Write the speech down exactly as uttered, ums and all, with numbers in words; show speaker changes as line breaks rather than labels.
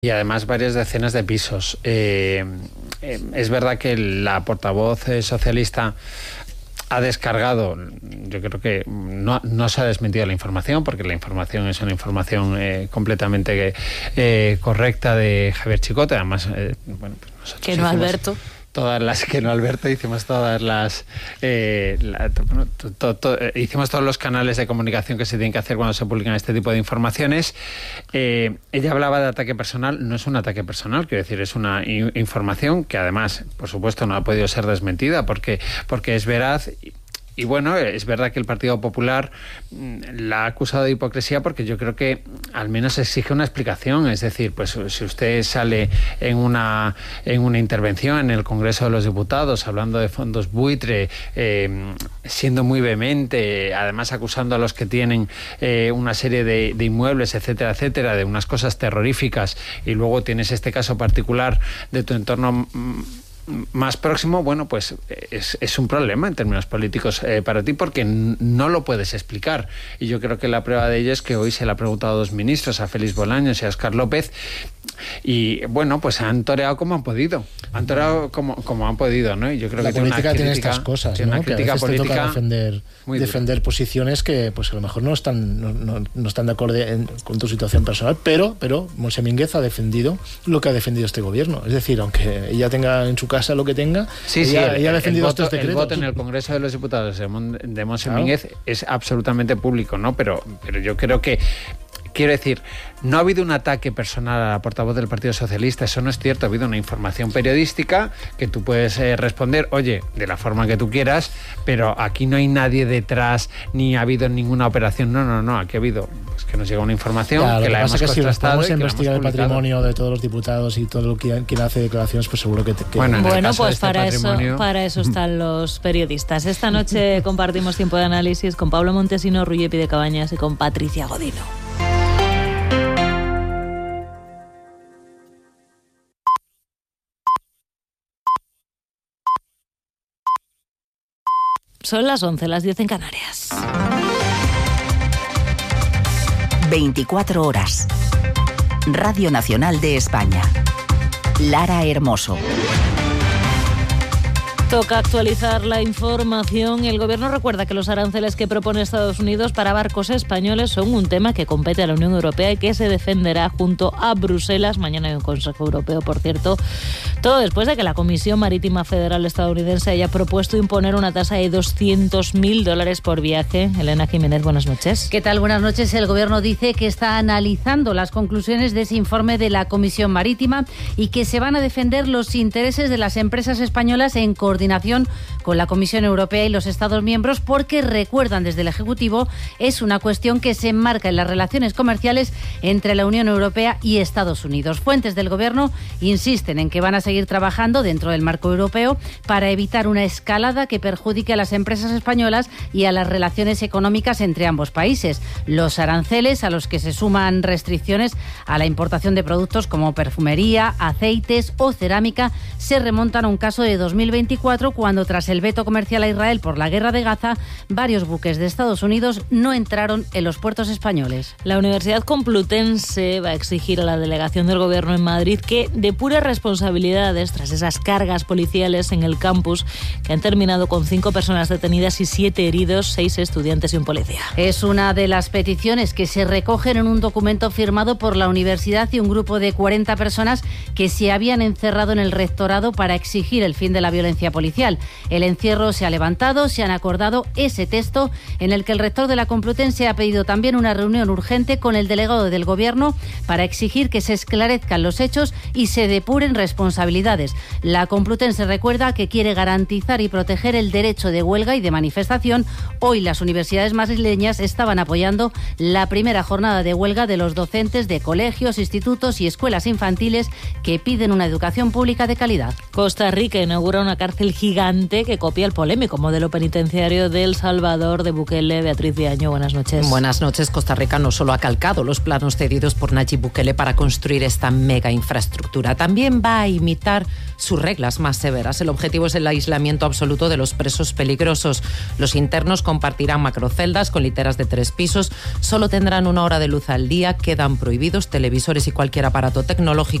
Y además varias decenas de pisos. Eh, eh, es verdad que la portavoz eh, socialista ha descargado, yo creo que no, no se ha desmentido la información, porque la información es una información eh, completamente eh, correcta de Javier Chicote. Además, eh, bueno, pues nosotros
que no
hicimos
Alberto.
Todas las que no Alberto, hicimos todas las eh, la, to, to, to, hicimos todos los canales de comunicación que se tienen que hacer cuando se publican este tipo de informaciones. Eh, ella hablaba de ataque personal. No es un ataque personal, quiero decir, es una i- información que además, por supuesto, no ha podido ser desmentida porque, porque es veraz. Y, Y bueno, es verdad que el Partido Popular la ha acusado de hipocresía, porque yo creo que al menos exige una explicación. Es decir, pues si usted sale en una en una intervención en el Congreso de los Diputados hablando de fondos buitre, eh, siendo muy vehemente, además acusando a los que tienen eh, una serie de, de inmuebles, etcétera, etcétera, de unas cosas terroríficas, y luego tienes este caso particular de tu entorno más próximo, bueno, pues es, es un problema en términos políticos eh, para ti, porque n- no lo puedes explicar. Y yo creo que la prueba de ello es que hoy se le ha preguntado a dos ministros, a Félix Bolaños y a Óscar López, y bueno, pues han toreado como han podido. Han toreado como, como han podido, ¿no? Y yo creo
la
que tiene
política
una
tiene
crítica,
estas cosas,
tiene
¿no?
una
Que a
crítica
veces
política
te toca defender, defender posiciones que pues a lo mejor no están no, no, no están de acuerdo en, con tu situación personal, pero pero Montse Mínguez ha defendido lo que ha defendido este gobierno. Es decir, aunque ella tenga en su casa lo que tenga,
sí,
ella,
sí, el,
ella ha defendido
el voto,
estos decretos.
El voto en el Congreso de los Diputados de, Mon, de Montse
claro.
Mínguez es absolutamente público, ¿no? Pero, pero yo creo que, quiero decir, no ha habido un ataque personal a la portavoz del Partido Socialista, eso no es cierto. Ha habido una información periodística que tú puedes eh, responder, oye, de la forma que tú quieras, pero aquí no hay nadie detrás, ni ha habido ninguna operación. No, no, no, aquí ha habido, pues, que nos llega una información,
claro,
que la hemos
que
contrastado.
Si vamos a investigar el
publicado.
patrimonio de todos los diputados y todo lo que quien hace declaraciones, pues seguro que... Te, que
bueno, bueno pues
este
para,
patrimonio...
eso, para eso están los periodistas. Esta noche compartimos tiempo de análisis con Pablo Montesino, Rui Epi de Cabañas y con Patricia Godino. Son las once, las diez en Canarias.
veinticuatro horas. Radio Nacional de España. Lara Hermoso.
Toca actualizar la información. El Gobierno recuerda que los aranceles que propone Estados Unidos para barcos españoles son un tema que compete a la Unión Europea y que se defenderá junto a Bruselas. Mañana hay un Consejo Europeo, por cierto. Todo después de que la Comisión Marítima Federal estadounidense haya propuesto imponer una tasa de doscientos mil dólares por viaje. Elena Jiménez, buenas noches.
¿Qué tal? Buenas noches. El Gobierno dice que está analizando las conclusiones de ese informe de la Comisión Marítima y que se van a defender los intereses de las empresas españolas en coordinación con la Comisión Europea y los Estados miembros, porque recuerdan desde el Ejecutivo es una cuestión que se enmarca en las relaciones comerciales entre la Unión Europea y Estados Unidos. Fuentes del Gobierno insisten en que van a seguir trabajando dentro del marco europeo para evitar una escalada que perjudique a las empresas españolas y a las relaciones económicas entre ambos países. Los aranceles, a los que se suman restricciones a la importación de productos como perfumería, aceites o cerámica, se remontan a un caso de dos mil veinticuatro, cuando tras el veto comercial a Israel por la guerra de Gaza, varios buques de Estados Unidos no entraron en los puertos españoles.
La Universidad Complutense va a exigir a la delegación del Gobierno en Madrid que depure responsabilidades tras esas cargas policiales en el campus que han terminado con cinco personas detenidas y siete heridos, seis estudiantes y un policía.
Es una de las peticiones que se recogen en un documento firmado por la universidad y un grupo de cuarenta personas que se habían encerrado en el rectorado para exigir el fin de la violencia policial. policial. El encierro se ha levantado, se han acordado ese texto en el que el rector de la Complutense ha pedido también una reunión urgente con el delegado del Gobierno para exigir que se esclarezcan los hechos y se depuren responsabilidades. La Complutense recuerda que quiere garantizar y proteger el derecho de huelga y de manifestación. Hoy las universidades madrileñas estaban apoyando la primera jornada de huelga de los docentes de colegios, institutos y escuelas infantiles que piden una educación pública de calidad.
Costa Rica inaugura una cárcel el gigante que copia el polémico modelo penitenciario de El Salvador de Bukele. Beatriz Viaño, buenas noches.
Buenas noches. Costa Rica no solo ha calcado los planos cedidos por Nayib Bukele para construir esta mega infraestructura, también va a imitar sus reglas más severas. El objetivo es el aislamiento absoluto de los presos peligrosos. Los internos compartirán macroceldas con literas de tres pisos, solo tendrán una hora de luz al día, quedan prohibidos televisores y cualquier aparato tecnológico